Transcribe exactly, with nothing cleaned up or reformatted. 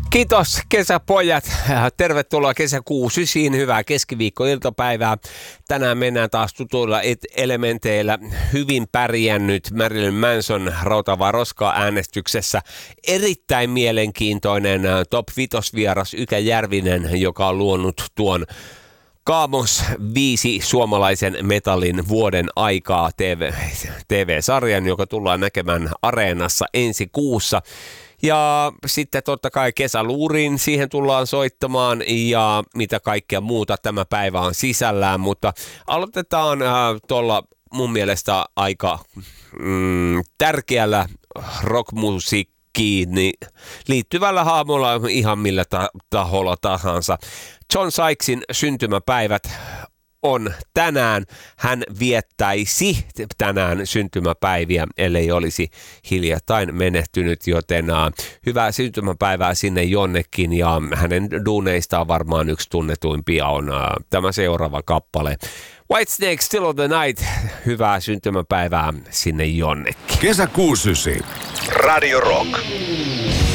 Kiitos kesäpojat. Tervetuloa kesäkuun sysiin. Hyvää keskiviikkoiltapäivää. Tänään mennään taas tutuilla elementeillä. Hyvin pärjännyt Marilyn Manson Routavaa roskaa äänestyksessä. Erittäin mielenkiintoinen top viisi vieras Ykä Järvinen, joka on luonut tuon Kaamos viisi suomalaisen metallin vuoden aikaa T V, T V-sarjan, joka tullaan näkemään Areenassa ensi kuussa. Ja sitten totta kai kesäluuriin siihen tullaan soittamaan ja mitä kaikkea muuta tämä päivä on sisällään, mutta aloitetaan äh, tuolla mun mielestä aika mm, tärkeällä rockmusiikkiin niin liittyvällä haamolla ihan millä ta- taholla tahansa. John Sykesin syntymäpäivät on tänään. Hän viettäisi tänään syntymäpäiviä, ellei olisi hiljattain menehtynyt, joten uh, hyvää syntymäpäivää sinne jonnekin, ja hänen duuneistaan varmaan yksi tunnetuimpia on uh, tämä seuraava kappale. Whitesnake, Still of the Night, hyvää syntymäpäivää sinne jonnekin. Kesäkuusysi. Radio Rock.